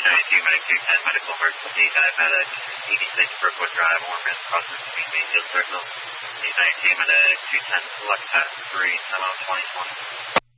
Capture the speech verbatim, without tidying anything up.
nineteen, medic two ten, medical emergency, diabetic, eighty-six Brookwood Drive, Ormond, crossing between Mayfield Circle. eight nineteen, medic two ten, select pass three, seven twenty twenty.